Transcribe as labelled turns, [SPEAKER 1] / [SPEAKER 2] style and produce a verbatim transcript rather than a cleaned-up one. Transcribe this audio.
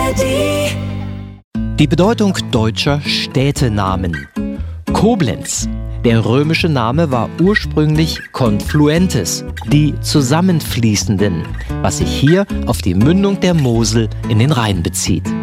[SPEAKER 1] A R D.
[SPEAKER 2] Die Bedeutung deutscher Städtenamen. Koblenz. Der römische Name war ursprünglich Confluentes, die Zusammenfließenden, was sich hier auf die Mündung der Mosel in den Rhein bezieht.